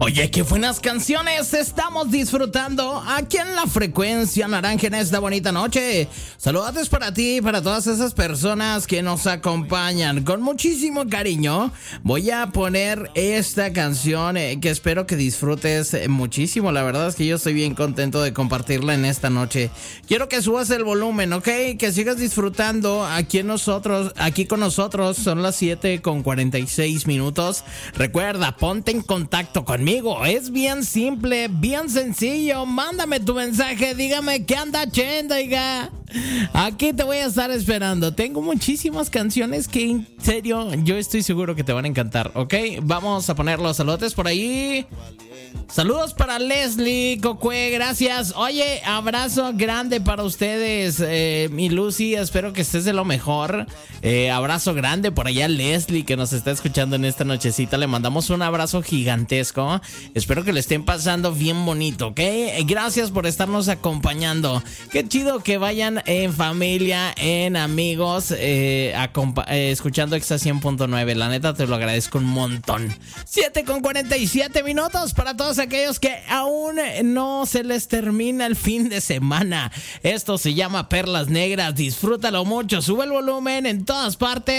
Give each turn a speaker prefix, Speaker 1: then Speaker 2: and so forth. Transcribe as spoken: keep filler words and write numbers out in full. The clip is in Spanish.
Speaker 1: Oye, qué buenas canciones estamos disfrutando aquí en la frecuencia naranja en esta bonita noche. Saludos para ti y para todas esas personas que nos acompañan. Con muchísimo cariño voy a poner esta canción eh, que espero que disfrutes eh, muchísimo. La verdad es que yo estoy bien contento de compartirla en esta noche. Quiero que subas el volumen, ¿ok? Que sigas disfrutando aquí en nosotros, aquí con nosotros. Son las siete con cuarenta y seis minutos. Recuerda, ponte en contacto conmigo. Es bien simple, bien sencillo. Mándame tu mensaje, dígame qué anda chendo, oiga. Aquí te voy a estar esperando. Tengo muchísimas canciones que en serio yo estoy seguro que te van a encantar, ¿ok? Vamos a poner los saludos por ahí. Saludos para Leslie Cocue, gracias. Oye, abrazo grande para ustedes, eh, mi Lucy, espero que estés de lo mejor. eh, Abrazo grande por allá Leslie, que nos está escuchando en esta nochecita. Le mandamos un abrazo gigantesco. Espero que le estén pasando bien bonito, ¿ok? Gracias por estarnos acompañando. Qué chido que vayan en familia, en amigos, eh, acompa- eh, escuchando Exa cien punto nueve. La neta te lo agradezco un montón. siete con cuarenta y siete minutos para todos aquellos que aún no se les termina el fin de semana. Esto se llama Perlas Negras. Disfrútalo mucho. Sube el volumen en todas partes.